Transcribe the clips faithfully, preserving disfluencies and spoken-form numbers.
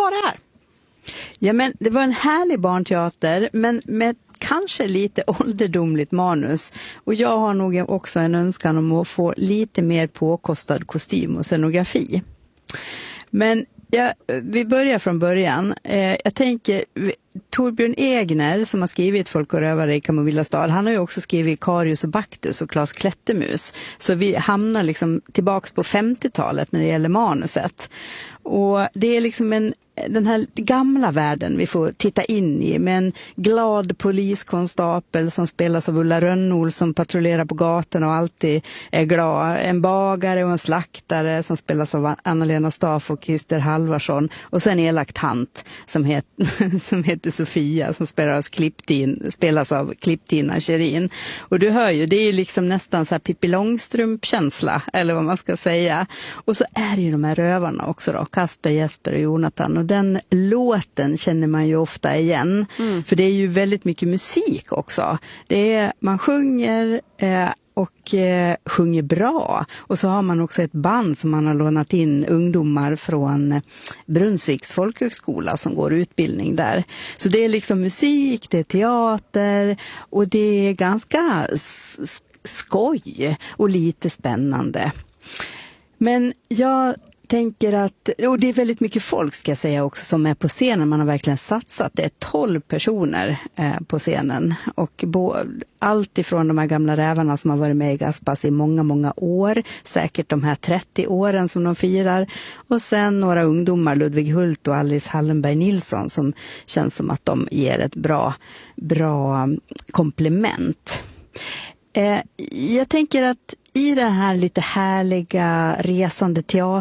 var det här? Ja, men det var en härlig barnteater, men med kanske lite ålderdomligt manus. Och jag har nog också en önskan om att få lite mer påkostad kostym och scenografi. Men ja, vi börjar från början. Eh, jag tänker, Torbjörn Egner som har skrivit Folk och rövare i Kamomilla stad, han har ju också skrivit Karius och Baktus och Klas Klättermus. Så vi hamnar liksom tillbaks på femtiotalet när det gäller manuset. Och det är liksom en den här gamla världen vi får titta in i, med en glad poliskonstapel som spelas av Ulla Rönnol som patrullerar på gatorna och alltid är glad. En bagare och en slaktare som spelas av Anna-Lena Staff och Christer Halvarsson. Och så en elak tant som, het, som heter Sofia som spelas, Klipptin, spelas av Klipptina Kerin. Och du hör ju, det är liksom nästan så här Pippi Långstrump-känsla, eller vad man ska säga. Och så är det ju de här rövarna också då, Kasper, Jesper och Jonathan. Och den låten känner man ju ofta igen. Mm. För det är ju väldigt mycket musik också. Det är, man sjunger eh, och eh, sjunger bra. Och så har man också ett band som man har lånat in ungdomar från Brunnsviks folkhögskola som går utbildning där. Så det är liksom musik, det är teater och det är ganska s- skoj och lite spännande. Men jag tänker att, och det är väldigt mycket folk ska jag säga också som är på scenen, man har verkligen satsat. Det är tolv personer eh, på scenen och bo, allt ifrån de här gamla rävarna som har varit med i Gaspas i många, många år, säkert de här trettio åren som de firar, och sen några ungdomar, Ludvig Hult och Alice Hallenberg Nilsson, som känns som att de ger ett bra, bra komplement. Eh, jag tänker att i den här lite härliga resande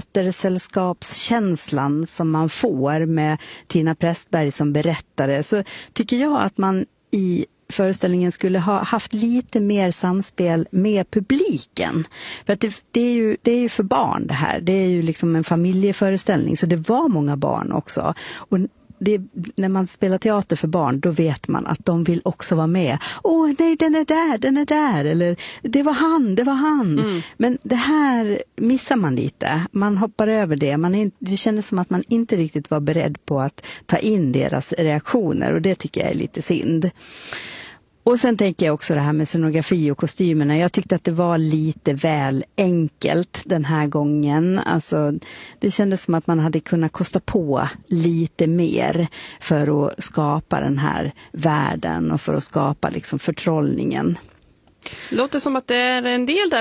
teatersällskapskänslan som man får med Tina Pressberg som berättare, så tycker jag att man i föreställningen skulle ha haft lite mer samspel med publiken. För att det, det, är ju, det är ju för barn det här. Det är ju liksom en familjeföreställning, så det var många barn också. Och det, när man spelar teater för barn, då vet man att de vill också vara med. Åh, nej, den är där, den är där. Eller, det var han, det var han. Mm. Men det här missar man lite. Man hoppar över det. Man är, det kändes som att man inte riktigt var beredd på att ta in deras reaktioner. Och det tycker jag är lite synd. Och sen tänker jag också det här med scenografi och kostymerna. Jag tyckte att det var lite väl enkelt den här gången. Alltså, det kändes som att man hade kunnat kosta på lite mer för att skapa den här världen och för att skapa liksom förtrollningen. Låter som att det är en del där